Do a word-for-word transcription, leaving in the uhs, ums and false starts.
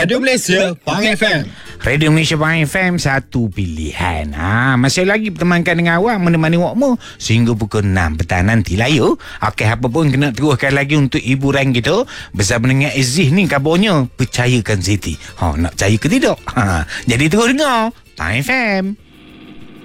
Radio Malaysia Pang F M. Radio Malaysia Pang F M, satu pilihan. Ha, masih lagi bertemankan dengan awak, menemani awakmu sehingga pukul enam petang nanti lah yo. Okey, apa pun kena teruskan lagi untuk hiburan kita bersama dengan Aziz ni kabarnya. Percayakan Siti. Ha, nak percaya ke tidak? Ha, jadi terus dengar Pang F M.